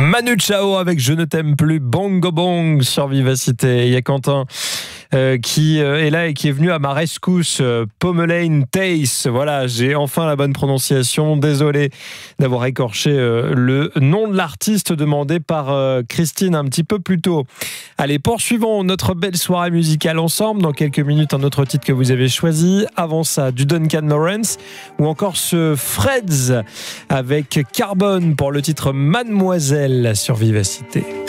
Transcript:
Manu Chao avec Je ne t'aime plus, Bongo Bong sur Vivacité. Il y a Quentin qui est là et qui est venu à ma rescousse, Pomelaine Tace. Voilà, j'ai enfin la bonne prononciation. Désolé d'avoir écorché le nom de l'artiste demandé par Christine un petit peu plus tôt. Allez, poursuivons notre belle soirée musicale ensemble. Dans quelques minutes, un autre titre que vous avez choisi. Avant ça, du Duncan Lawrence ou encore ce Freds avec Carbone pour le titre Mademoiselle sur Vivacité.